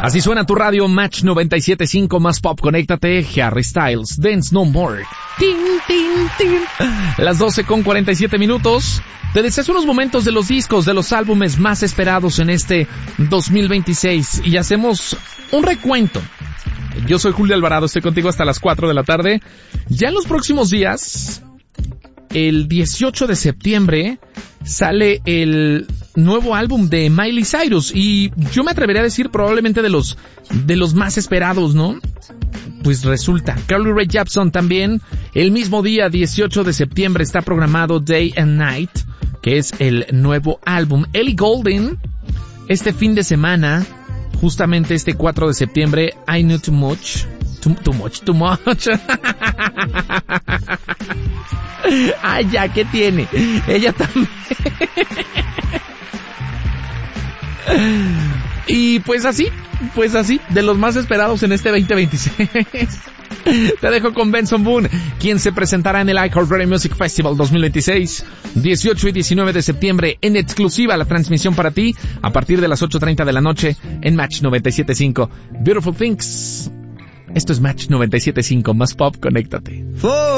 Así suena tu radio, Match 97.5 más pop. Conéctate, Harry Styles, Dance No More. Tin, tin, tin. Las 12:47 minutos. Te deseas unos momentos de los discos, de los álbumes más esperados en este 2026. Y hacemos un recuento. Yo soy Julio Alvarado, estoy contigo hasta las 4 de la tarde. Ya en los próximos días, el 18 de septiembre, sale el nuevo álbum de Miley Cyrus. Y yo me atrevería a decir probablemente de los más esperados, ¿no? Pues resulta, Carly Rae Jepsen también, el mismo día, 18 de septiembre, está programado Day and Night, que es el nuevo álbum. Ellie Goulding, este fin de semana, justamente este 4 de septiembre, I Knew Too Much. Too much. Ay, ya, ¿qué tiene? Ella también. Y pues así, de los más esperados en este 2026. Te dejo con Benson Boone, quien se presentará en el iHeartRadio Music Festival 2026, 18 y 19 de septiembre, en exclusiva la transmisión para ti, a partir de las 8:30 de la noche, en Match 97.5. Beautiful Things. Esto es Match 97.5, más pop, conéctate.